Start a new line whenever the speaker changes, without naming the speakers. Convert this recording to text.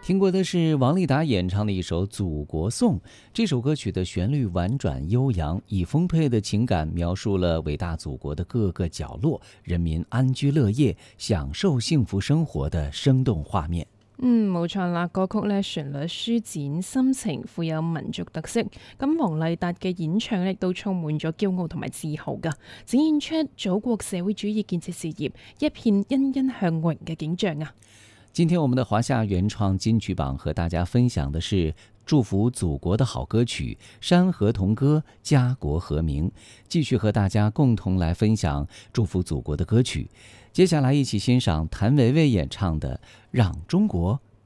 听过的是王丽达演唱的一首《祖国颂》。这首歌曲的旋律婉转悠扬，以丰沛的情感描述了伟大祖国的各个角落，人民安居乐业、享受幸福生活的生动画面。
冇錯啦，歌曲咧旋律舒展心情，富有民族特色。咁黃麗達嘅演唱亦都充滿咗驕傲同埋自豪噶，展現出祖國社會主義建設事業一片欣欣向榮嘅景象啊！
今天我们的华夏原创金曲榜和大家分享的是祝福祖国的好歌曲《山河同歌，家国和鸣》，继续和大家共同来分享祝福祖国的歌曲。接下来一起欣赏谭维维演唱的《让中国